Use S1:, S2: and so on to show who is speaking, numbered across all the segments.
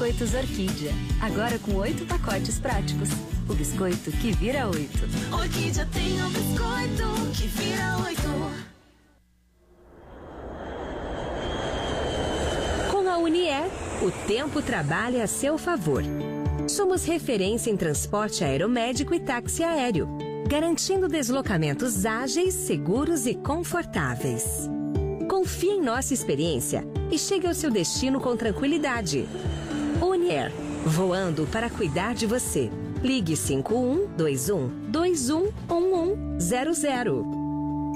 S1: Biscoitos Orquídea. Agora com 8 pacotes práticos. O biscoito que vira 8.
S2: Orquídea tem o biscoito que vira 8.
S3: Com a Unier, o tempo trabalha a seu favor. Somos referência em transporte aeromédico e táxi aéreo, garantindo deslocamentos ágeis, seguros e confortáveis. Confie em nossa experiência e chegue ao seu destino com tranquilidade. Unier, voando para cuidar de você. Ligue 5121-211100.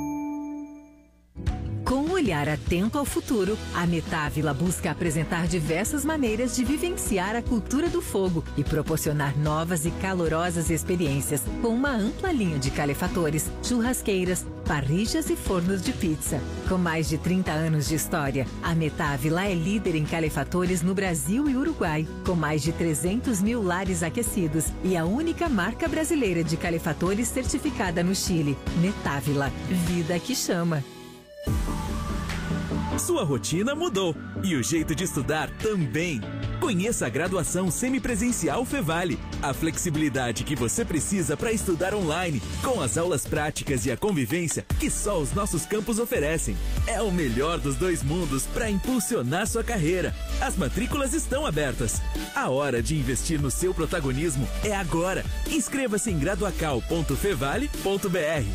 S4: Com um olhar atento ao futuro, a Metávila busca apresentar diversas maneiras de vivenciar a cultura do fogo e proporcionar novas e calorosas experiências com uma ampla linha de calefatores, churrasqueiras, parrilhas e fornos de pizza. Com mais de 30 anos de história, a Metávila é líder em calefatores no Brasil e Uruguai, com mais de 300 mil lares aquecidos e a única marca brasileira de calefatores certificada no Chile. Metávila, vida que chama.
S5: Sua rotina mudou e o jeito de estudar também. Conheça a graduação semipresencial Fevale, a flexibilidade que você precisa para estudar online, com as aulas práticas e a convivência que só os nossos campos oferecem. É o melhor dos dois mundos para impulsionar sua carreira. As matrículas estão abertas. A hora de investir no seu protagonismo é agora. Inscreva-se em graduacal.fevale.br.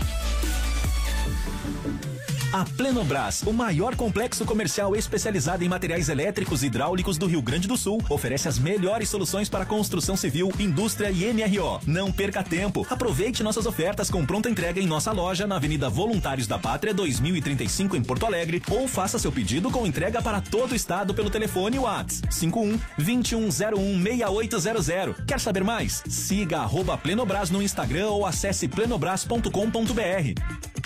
S6: A Plenobras, o maior complexo comercial especializado em materiais elétricos e hidráulicos do Rio Grande do Sul, oferece as melhores soluções para construção civil, indústria e MRO. Não perca tempo. Aproveite nossas ofertas com pronta entrega em nossa loja na Avenida Voluntários da Pátria 2035 em Porto Alegre, ou faça seu pedido com entrega para todo o estado pelo telefone WhatsApp 51-2101-6800. Quer saber mais? Siga @Plenobras no Instagram ou acesse plenobras.com.br.